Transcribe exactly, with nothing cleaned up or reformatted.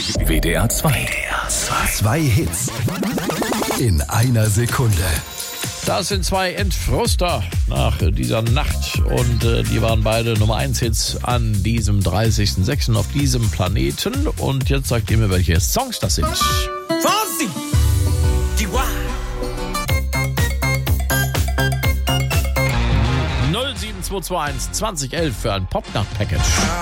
W D R zwei. Zwei Hits in einer Sekunde. Das sind zwei Entfruster nach dieser Nacht und äh, die waren beide Nummer eins Hits an diesem dreißigsten sechsten auf diesem Planeten. Und jetzt sagt ihr mir, welche Songs das sind. Fonsi, Chihuahua. null sieben zwei zwei eins zwanzig elf für ein Popnacht-Package.